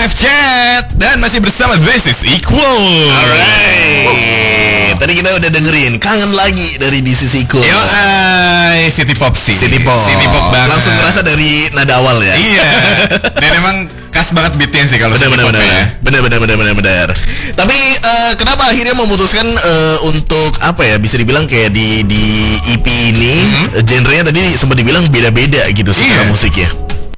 Live Chat dan masih bersama This is Equal. Alright. Tadi kita udah dengerin Kangen Lagi dari This is Equal. Yo, City Pop sih. City Pop banget. Langsung ngerasa dari nada awal ya. Iya. Dan emang khas banget beatnya sih kalau bener. Tapi kenapa akhirnya memutuskan untuk apa ya, bisa dibilang kayak di EP ini genrenya tadi sempat dibilang beda-beda gitu secara musiknya.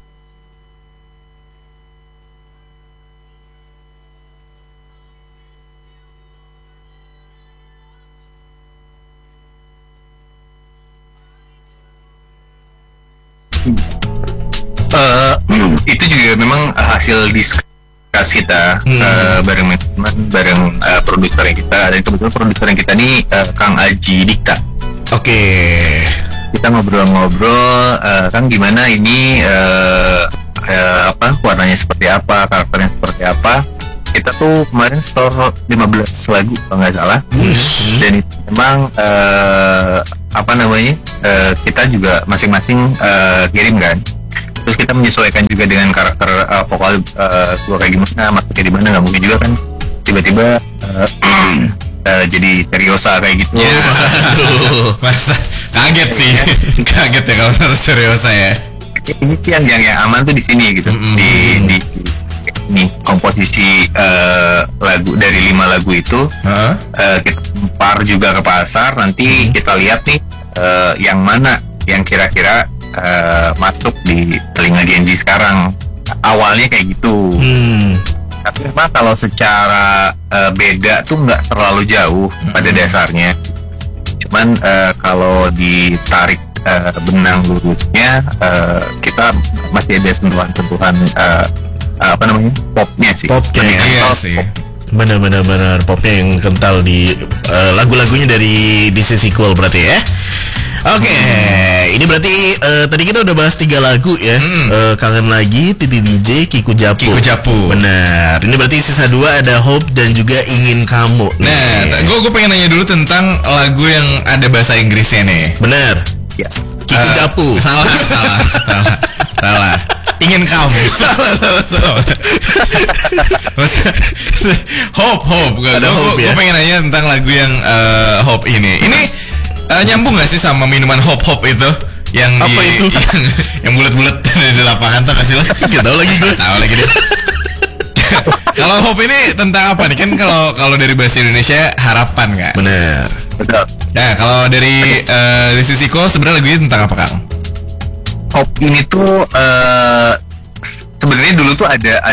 Itu juga memang hasil diskusi kita bareng teman, bareng produser kita, dan kebetulan produser yang kita nih Kang Aji Dikta. Oke. Kita ngobrol-ngobrol, Kang gimana ini warnanya seperti apa, karakternya seperti apa. Kita tuh kemarin store 15 lagu kalau nggak salah, dan itu memang kita juga masing-masing kirim kan. Terus kita menyesuaikan juga dengan karakter vokal gue kayak gimana, masuknya di mana, nggak mungkin juga kan tiba-tiba jadi seriosa kayak gitu. Masa kaget sih, kaget ya kalau harus seriosa ya. Ini sih yang aman tuh di sini gitu, di komposisi lagu dari 5 lagu itu kita par juga ke pasar, nanti kita lihat nih yang mana yang kira-kira masuk di telinga Gen Z sekarang. Awalnya kayak gitu. Tapi memang kalau secara beda tuh nggak terlalu jauh pada dasarnya. Cuman kalau ditarik benang lurusnya, kita masih ada sentuhan-sentuhan popnya sih. Popnya sih. Benar popnya yang kental di lagu-lagunya dari This is Equal berarti ya. Oke, ini berarti tadi kita udah bahas 3 lagu ya. Kangen Lagi, Titi DJ, Kiku Japu. Benar. Ini berarti sisa 2 ada Hope dan juga Ingin Kamu. Nah, gue pengen nanya dulu tentang lagu yang ada bahasa Inggrisnya nih. Benar. Yes. Kiku Japu. Salah. Ingin Kamu. Salah. Hope. Gue pengen nanya tentang lagu yang Hope ini. Ini nyambung gak sih sama minuman hop itu yang apa itu? yang bulat-bulat di lapangan, tuh kasih lah. Gak tau lagi gue. Tahu lagi deh. Kalau hop ini tentang apa nih? Kan kalau dari bahasa Indonesia harapan nggak? Bener. Betul. Nah, kalau dari This is Equal sebenarnya lagunya tentang apa, Kang? Hop ini tuh sebenarnya dulu tuh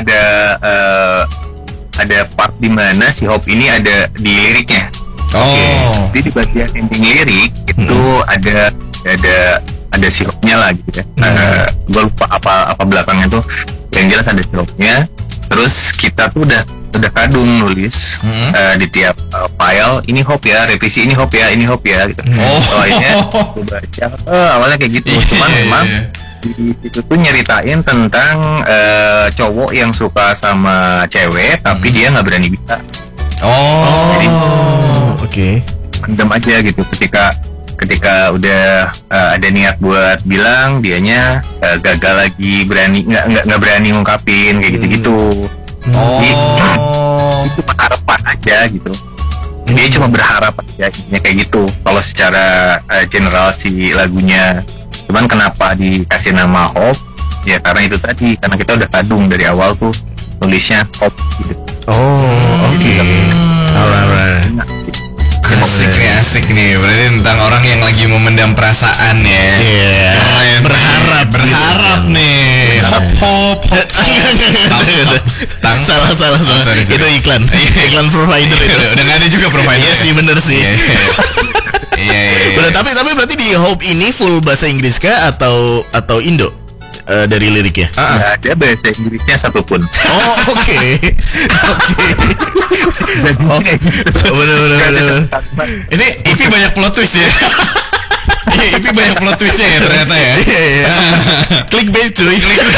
ada part di mana si Hop ini ada di liriknya. Jadi di bagian ending lirik itu ada sirupnya lah gitu ya. Gue lupa apa belakangnya tuh. Yang jelas ada sirupnya. Terus kita tuh udah kadung nulis di tiap file, ini Hop ya, revisi ini Hop ya, ini Hop ya gitu. Soalnya gue baca awalnya kayak gitu. Cuman memang itu tuh nyeritain tentang cowok yang suka sama cewek tapi dia nggak berani bisa. Jadi oke. Pendem aja gitu. Ketika udah ada niat buat bilang, dianya gagal lagi, nggak berani ngungkapin kayak gitu. Itu harapan aja gitu. Dia cuma berharap aja kayak gitu. Kalau secara general si lagunya. Cuman kenapa dikasih nama Hope? Ya karena itu tadi, karena kita udah kadung dari awal tuh tulisnya Hope gitu. Oke. Alright. Asik nih. Berarti tentang orang yang lagi memendam perasaan ya. Iya. Berharap nih. Hop. Salah. Sorry. Itu iklan provider itu. Udah nggak ada juga provider. Iya sih, bener sih. Iya. Bener, tapi berarti di Hope ini full bahasa Inggris kah atau Indo dari liriknya? Nggak ada bahasa Inggrisnya satupun. Oke. Bener. Ini EP banyak plot twist ya. EP banyak plot twistnya ya ternyata ya. Iya. Clickbait cuy.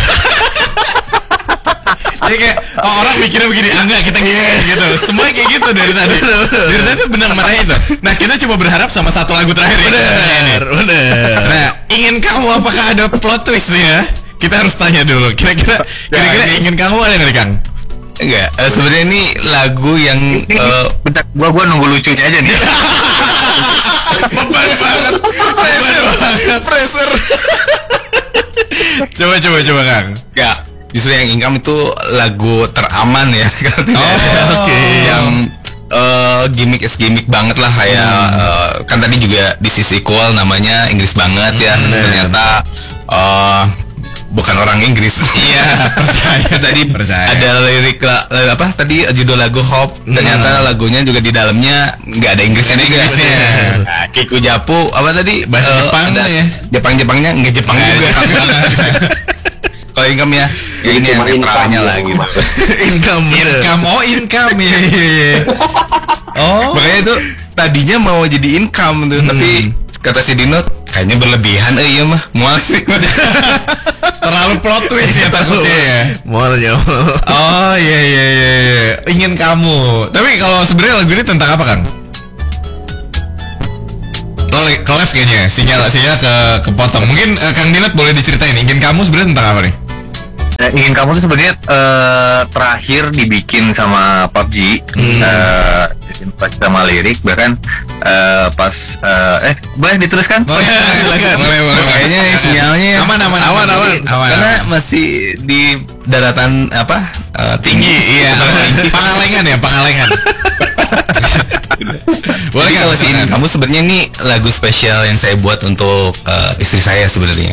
Jadi kayak orang mikirnya begini, enggak kita gitu. Semua kayak gitu dari tadi. Dari tadi benar marah itu. Nah, kita coba berharap sama satu lagu terakhir ya. Bener. Nah, Ingin Kamu apakah ada plot twist ya? Kita harus tanya dulu. Kira-kira Ingin Kamu ada nggak, Kang? Enggak, sebenarnya ini lagu yang bentar, gua nunggu lucunya aja nih. Beban banget. Pressure. Coba Kang. enggak, justru yang Income itu lagu teraman ya. Oke. Yang gimmick banget lah kayak kan tadi juga di sisi equal namanya Inggris banget ya. Ternyata bukan orang Inggris. Iya, percaya. Ada lirik apa tadi judul lagu Hope. Ternyata lagunya juga di dalamnya nggak ada Inggrisnya juga. Nah, Kiku Japu apa tadi Bahasa Jepang ada ya. Jepangnya nggak Jepang juga. Kalau Income ya ini yang netralnya lah gitu. Income. Income ya. Oh. Makanya itu tadinya mau jadi Income tuh, tapi kata si Dino kayaknya berlebihan iya mah mual sih. Terlalu plot twist ya takutnya ya. Mualnya. Oh iya. Ingin kamu. Tapi kalau sebenarnya lagu ini tentang apa Kang? Ke live kayaknya. Sinyal kepotong. Mungkin Kang Dinot boleh diceritain Ingin kamu sebenarnya tentang apa nih? Ingin kamu tuh sebenarnya terakhir dibikin sama PUBG, pas sama lirik bahkan pas boleh diteruskan? Boleh. Kayaknya sinyalnya aman. Karena masih di daratan apa tinggi. Iya. Pangalengan. Boleh kalau sih kamu sebenarnya ini lagu spesial yang saya buat untuk istri saya sebenarnya.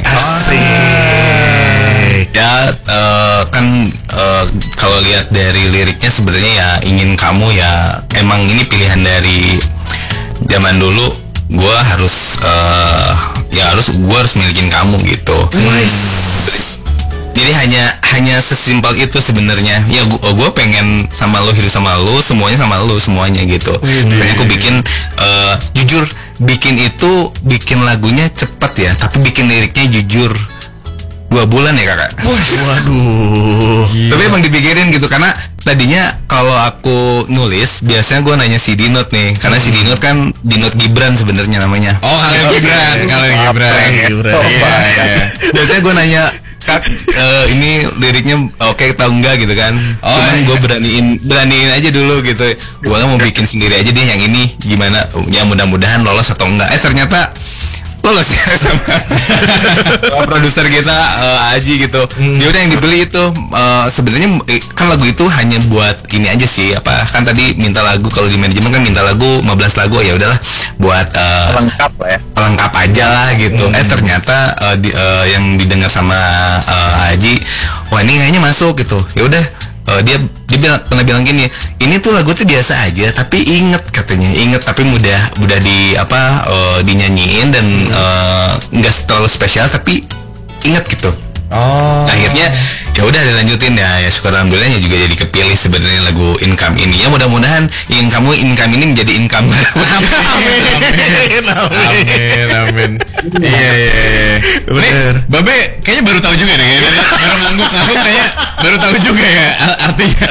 Asik. Ya kan kalau lihat dari liriknya sebenarnya ya ingin kamu ya emang ini pilihan dari zaman dulu. Gue harus gue harus milikin kamu gitu. Jadi hanya sesimpel itu sebenarnya. Ya gue pengen sama lo, hidup sama lo, semuanya gitu. Makanya aku bikin jujur bikin lagunya cepet ya, tapi bikin liriknya jujur 2 bulan ya kakak. Waduh. Tapi emang dipikirin gitu karena tadinya kalau aku nulis biasanya gue nanya si Dinot nih, karena si Dinot kan Dinot Gibran sebenarnya namanya. Oh Gibran. Iya. Biasanya gue nanya Kak, ini liriknya oke atau enggak gitu kan. Cuman gue beraniin aja dulu gitu. Gue mau bikin sendiri aja deh yang ini gimana. Ya mudah-mudahan lolos atau enggak. Ternyata lolos ya sama produser kita Aji gitu. Dia udah yang dibeli itu sebenarnya kan lagu itu hanya buat ini aja sih apa kan tadi minta lagu kalau di manajemen kan minta lagu 15 lagu ya udahlah buat Lengkap lah ya. lengkap aja lah gitu. Ternyata yang didengar sama Aji, wah ini kayaknya masuk gitu. Ya udah dia pernah bilang gini, ini tuh lagu tuh biasa aja tapi inget tapi mudah dinyanyiin dan nggak terlalu spesial tapi inget gitu. Akhirnya ya udah dilanjutin ya syukur alhamdulillahnya juga jadi kepilih sebenarnya lagu Income ini. Ya mudah-mudahan Income ini menjadi income. Amin. Iya. Bener. Babe kayaknya baru tahu juga deh, baru ngangguk kayaknya baru tahu juga ya artinya.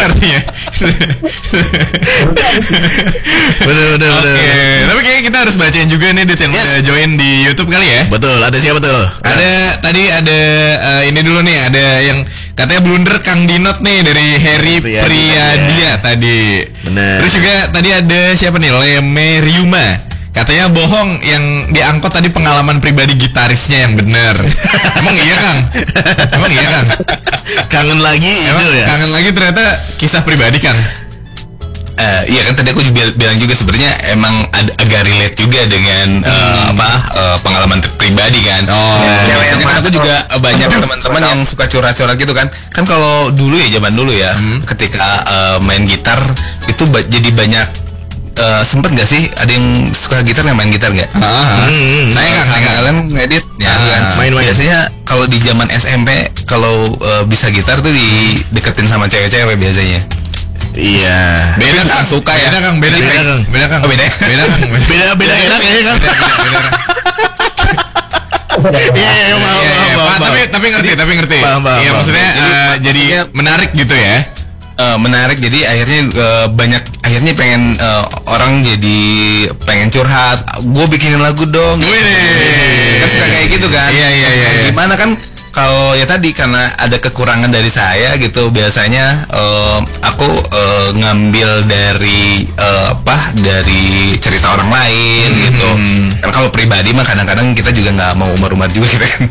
Bener. Oke, tapi kayaknya kita harus bacain juga nih Dit yang udah join di YouTube kali ya. Betul, ada siapa tuh? Ada ini dulu nih, ada yang katanya blunder Kang Dinot nih dari Harry Priyadia tadi. Bener. Terus juga tadi ada siapa nih, Lemeriuma. Katanya bohong yang diangkut tadi pengalaman pribadi gitarisnya yang bener. Emang iya Kang? Kangen lagi itu ya? Kangen lagi ternyata kisah pribadi Kang. Iya kan tadi aku juga bilang juga sebenarnya emang agak relate juga dengan pengalaman pribadi kan. Biasanya kan aku juga banyak teman-teman yang suka curhat-curhat gitu kan. Kan kalau dulu ya zaman dulu ya, ketika main gitar itu jadi banyak sempet nggak sih ada yang suka gitar yang main gitar nggak? Saya kalian ngedit ya kan. Main. Biasanya kalau di zaman SMP kalau bisa gitar tuh dideketin sama cewek-cewek biasanya. Iya. Beda kan suka ya. Beda Kang. Beda Kang. Beda Kang. Beda enak ya kan? Iya, tapi ngerti. Iya, maksudnya jadi menarik gitu ya. Menarik jadi akhirnya pengen orang jadi pengen curhat. Gue bikinin lagu dong. Wih, kan suka kayak gitu kan. Iya. Gimana kan kalau ya tadi karena ada kekurangan dari saya gitu, biasanya aku ngambil dari dari cerita orang lain gitu. Karena kalau pribadi mah kadang-kadang kita juga nggak mau umar-umar juga gitu kan.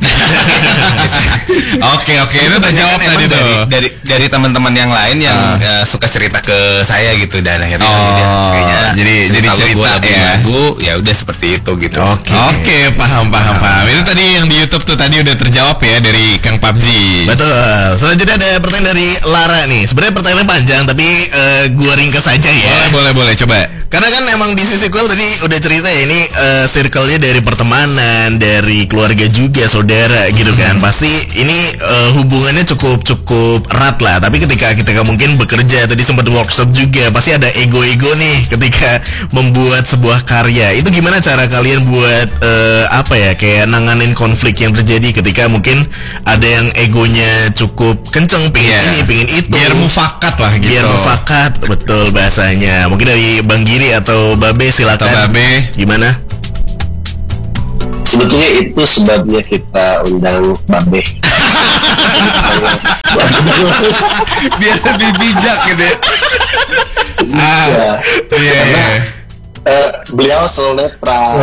Oke, itu terjawab tadi tuh. Dari teman-teman yang lain yang suka cerita ke saya gitu, dan akhirnya jadi cerita lagu ya udah seperti itu gitu. Oke, paham. Itu tadi yang di YouTube tuh tadi udah terjawab ya dari Kang PUBG. Betul. Selanjutnya ada pertanyaan dari Lara nih. Sebenarnya pertanyaan panjang tapi gua ringkas saja ya. Boleh coba. Karena kan emang di sisi sequel tadi udah cerita ya, ini circle-nya dari pertemanan, dari keluarga juga, saudara gitu kan. Pasti ini hubungannya cukup erat lah. Tapi ketika mungkin bekerja, tadi sempat workshop juga, pasti ada ego-ego nih ketika membuat sebuah karya. Itu gimana cara kalian buat kayak nanganin konflik yang terjadi ketika mungkin ada yang egonya cukup kenceng, pengen ini, pengen itu. Biar mufakat lah gitu. Biar mufakat, betul bahasanya. Mungkin dari Bang Giri atau Babe silakan. Babe gimana? Sebetulnya itu sebabnya kita undang Babe. Biar lebih bijak gitu ya. Karena beliau selalu netral.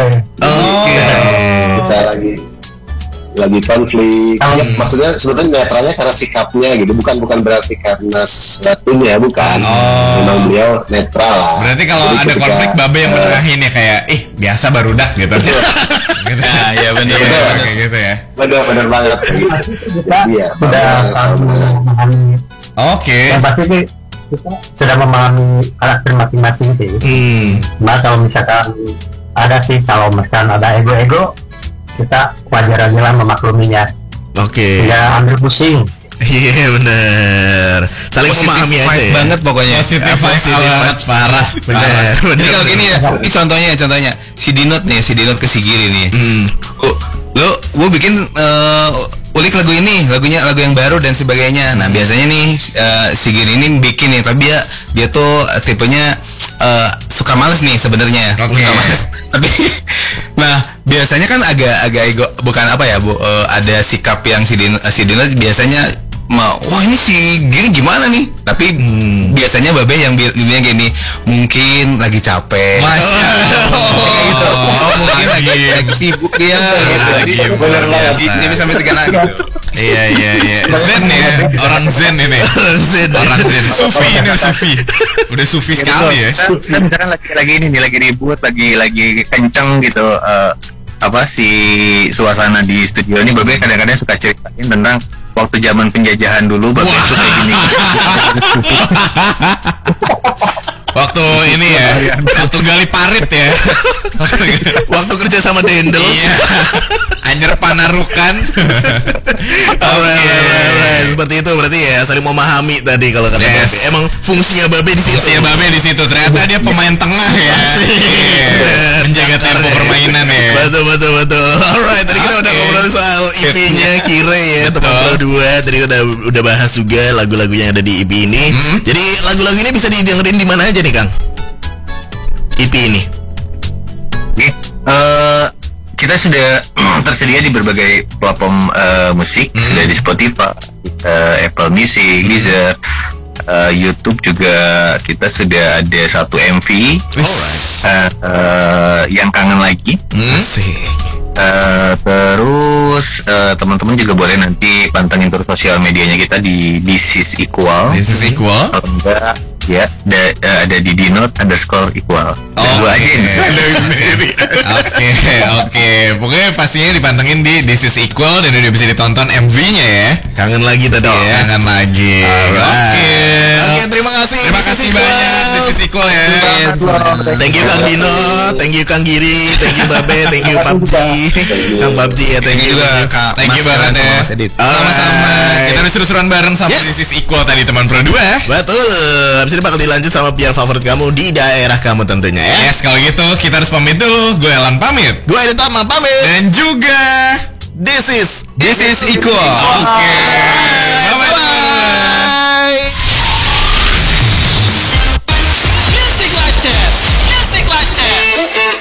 Kita lagi konflik. Ya, maksudnya sebetulnya netralnya karena sikapnya gitu, bukan berarti karena sesuatunya, bukan. Memang beliau netral lah. Berarti kalau ada konflik Babe yang menengahin ya, kayak biasa barudak gitu. Gitu. Ya benar kayak gitu ya. Benar banget. Iya, memahami. Oke. Yang pasti sih kita sudah memahami karakter masing-masing sih. Nah, kalau misalkan ada sih, kalau misalkan ada ego-ego, kita wajar aja lah memakluminya. Ya ambil pusing. Iya benar. Saling memahami aja ya. Banget pokoknya. Positif banget, parah. Benar. Jadi kalau gini ya, ini contohnya si Dinot ke si Giri nih. Lo bikin ulik lagu ini, lagu yang baru dan sebagainya. Nah biasanya nih si Giri ini bikin nih, tapi dia tuh tipenya suka males nih sebenarnya. Tapi nah biasanya kan agak ego, bukan ada sikap yang si Dinot biasanya wah ini si Giri gimana nih, tapi biasanya Babe yang bilang gini, mungkin lagi capek. Masya Allah. Gitu. Mungkin lagi sibuk dia gitu. Bener banget. Jadi sampai segala gitu. Iya. Zen ya, orang Zen ini. Orang Zen. Sufi. Udah Sufi sekali ya. Misalkan lagi ribut, lagi kenceng gitu. Si suasana di studio ini, Babe kadang-kadang suka ceritain tentang waktu zaman penjajahan dulu. Babe itu kayak gini. Waktu ini ya, waktu gali parit ya. Waktu kerja sama Dendels. Iya. Anyer Panarukan. Alright. Seperti itu berarti ya, saling memahami tadi kalau kata Babe. Emang fungsinya Babe di situ. Ternyata dia pemain tengah ya. Menjaga tempo permainan ya. Betul. Alright, tadi kita udah ngobrol soal EP-nya Kire ya, teman Pro 2. Tadi kita udah bahas juga lagu-lagunya yang ada di EP ini. Jadi lagu-lagu ini bisa didengerin di mana aja nih, Kang? EP ini. Kita sudah tersedia di berbagai platform musik, sudah di Spotify, Apple Music, Deezer, YouTube juga. Kita sudah ada satu MV yang Kangen Lagi. Asik. Terus teman-teman juga boleh nanti pantengin terus sosial medianya kita di This Is Equal. Kalau enggak ya ada di Dinot_equal. Oke. Pokoknya pastinya dipantengin di This Is Equal dan udah bisa ditonton MV-nya ya. Kangen lagi tadi ya. Kangen lagi. Oke, terima kasih. Terima kasih banyak This Is Equal ya. Thank you Kang Dino, thank you Kang Giri, thank you Babe, thank you PUBG. Kang PUBG ya, thank you juga. Thank you banget ya. Sama-sama. Kita udah seru-seruan bareng sama This Is Equal tadi, teman Pro 2. Betul. Habis ini bakal dilanjut sama PR favorit kamu di daerah kamu tentunya ya. Yes, kalau gitu kita harus pamit dulu. Gue Elan pamit. Gue Edi Tama pamit. Dan juga This is Equal. Oke. Bye-bye.